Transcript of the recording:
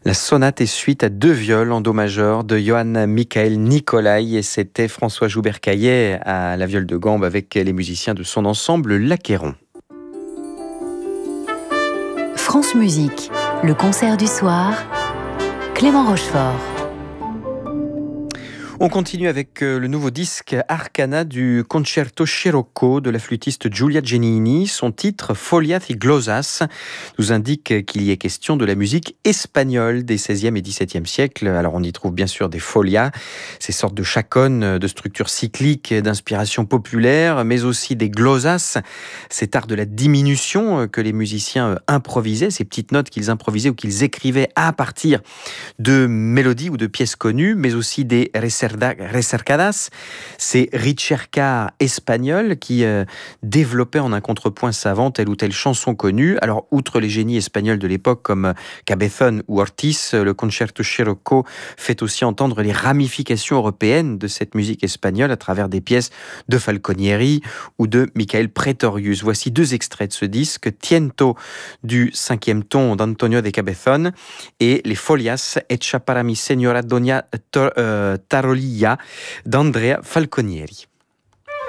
La sonate est suite à deux viols en do majeur de Johann Michael Nicolai et c'était François Joubert-Caillet à la viole de gambe avec les musiciens de son ensemble L'Acquéron. France Musique, le concert du soir, Clément Rochefort. On continue avec le nouveau disque Arcana du Concerto Scirocco de la flûtiste Giulia Giannini. Son titre, Folias y Glosas, nous indique qu'il y est question de la musique espagnole des XVIe et XVIIe siècles. Alors on y trouve bien sûr des folias, ces sortes de chaconnes de structure cyclique d'inspiration populaire, mais aussi des glosas, cet art de la diminution que les musiciens improvisaient, ces petites notes qu'ils improvisaient ou qu'ils écrivaient à partir de mélodies ou de pièces connues, mais aussi des recercadas, ces ricercas espagnols qui développaient en un contrepoint savant telle ou telle chanson connue. Alors, outre les génies espagnols de l'époque comme Cabezón ou Ortiz, le Concerto Scirocco fait aussi entendre les ramifications européennes de cette musique espagnole à travers des pièces de Falconieri ou de Michael Pretorius. Voici deux extraits de ce disque, Tiento du 5e ton d'Antonio de Cabezón et les Folias Hecha para mi señora Doña Tarolilla d'Andrea Falconieri.